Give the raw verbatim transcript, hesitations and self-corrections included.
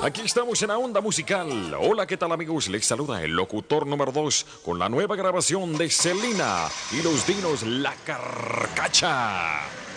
Aquí estamos en la onda musical. Hola, ¿qué tal amigos? Les saluda el locutor número dos con la nueva grabación de Selena y los Dinos La Carcacha.